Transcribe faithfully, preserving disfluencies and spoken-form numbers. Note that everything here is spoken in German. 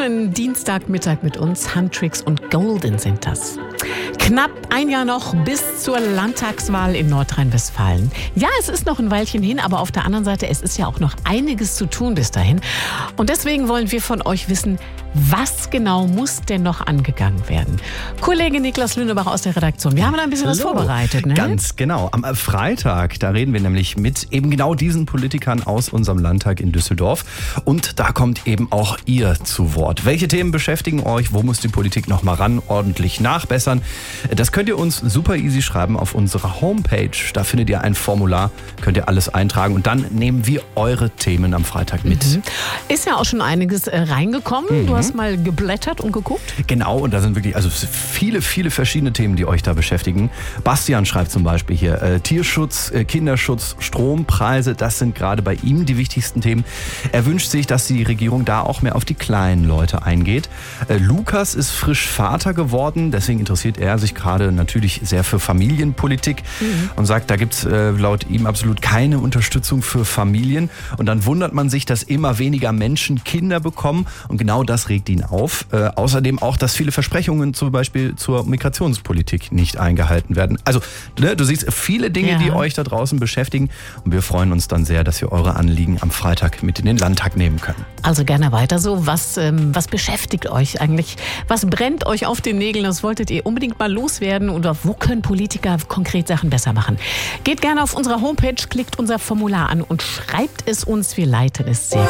schönen Dienstagmittag mit uns. Huntrix und Golden sind das. Knapp ein Jahr noch bis zur Landtagswahl in Nordrhein-Westfalen. Ja, es ist noch ein Weilchen hin, aber auf der anderen Seite, es ist ja auch noch einiges zu tun bis dahin. Und deswegen wollen wir von euch wissen, was genau muss denn noch angegangen werden? Kollege Niklas Lünnebacher aus der Redaktion, wir haben da ein bisschen Hallo. was vorbereitet, ne? Ganz genau. Am Freitag, da reden wir nämlich mit eben genau diesen Politikern aus unserem Landtag in Düsseldorf. Und da kommt eben auch ihr zu Wort. Welche Themen beschäftigen euch? Wo muss die Politik noch mal ran, ordentlich nachbessern? Das könnt ihr uns super easy schreiben auf unserer Homepage. Da findet ihr ein Formular, könnt ihr alles eintragen und dann nehmen wir eure Themen am Freitag mit. Mhm. Ist ja auch schon einiges äh, reingekommen. Mhm. Du hast mal geblättert und geguckt. Genau, und da sind wirklich also viele, viele verschiedene Themen, die euch da beschäftigen. Bastian schreibt zum Beispiel hier, äh, Tierschutz, äh, Kinderschutz, Strompreise, das sind gerade bei ihm die wichtigsten Themen. Er wünscht sich, dass die Regierung da auch mehr auf die kleinen Leute eingeht. Äh, Lukas ist frisch Vater geworden, deswegen interessiert er sich gerade natürlich sehr für Familienpolitik mhm. und sagt, da gibt es äh, laut ihm absolut keine Unterstützung für Familien. Und dann wundert man sich, dass immer weniger Menschen Kinder bekommen und genau das regt ihn auf. Äh, außerdem auch, dass viele Versprechungen zum Beispiel zur Migrationspolitik nicht eingehalten werden. Also ne, du siehst viele Dinge, ja. die euch da draußen beschäftigen und wir freuen uns dann sehr, dass wir eure Anliegen am Freitag mit in den Landtag nehmen können. Also gerne weiter so. Was, ähm, was beschäftigt euch eigentlich? Was brennt euch auf den Nägeln? Das wolltet ihr unbedingt mal loswerden oder wo können Politiker konkret Sachen besser machen? Geht gerne auf unsere Homepage, klickt unser Formular an und schreibt es uns. Wir leiten es sehr